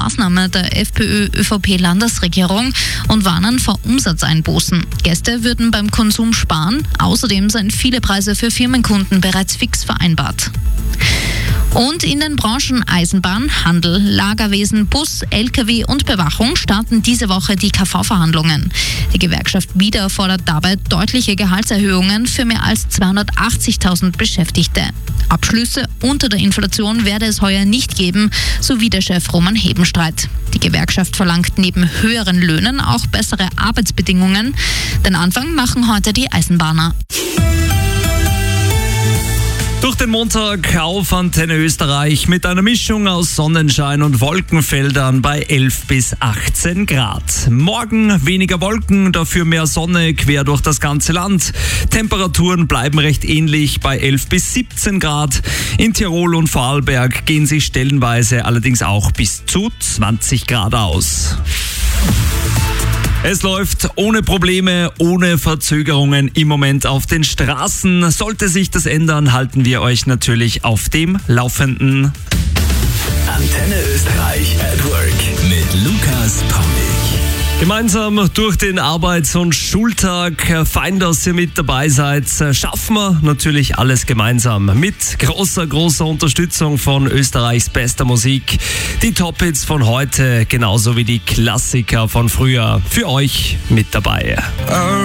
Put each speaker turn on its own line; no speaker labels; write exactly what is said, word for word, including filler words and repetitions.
Maßnahme der FPÖ-Ö V P-Landesregierung und warnen vor Umsatzeinbußen. Gäste würden beim Konsum sparen. Außerdem seien viele Preise für Firmenkunden bereits fix vereinbart. Und in den Branchen Eisenbahn, Handel, Lagerwesen, Bus, L K W und Bewachung starten diese Woche die K V-Verhandlungen. Die Gewerkschaft Wieder fordert dabei deutliche Gehaltserhöhungen für mehr als zweihundertachtzigtausend Beschäftigte. Abschlüsse unter der Inflation werde es heuer nicht geben, so wie der Chef Roman Hebenstreit. Die Gewerkschaft verlangt neben höheren Löhnen auch bessere Arbeitsbedingungen. Den Anfang machen heute die Eisenbahner.
Durch den Montag auf Antenne Österreich mit einer Mischung aus Sonnenschein und Wolkenfeldern bei elf bis achtzehn Grad. Morgen weniger Wolken, dafür mehr Sonne quer durch das ganze Land. Temperaturen bleiben recht ähnlich bei elf bis siebzehn Grad. In Tirol und Vorarlberg gehen sie stellenweise allerdings auch bis zu zwanzig Grad aus. Es läuft ohne Probleme, ohne Verzögerungen im Moment auf den Straßen. Sollte sich das ändern, halten wir euch natürlich auf dem Laufenden.
Antenne Österreich at Work mit Lukas Pomnig.
Gemeinsam durch den Arbeits- und Schultag. Fein, dass ihr mit dabei seid. Schaffen wir natürlich alles gemeinsam. Mit großer, großer Unterstützung von Österreichs bester Musik. Die Top-Hits von heute, genauso wie die Klassiker von früher. Für euch mit dabei.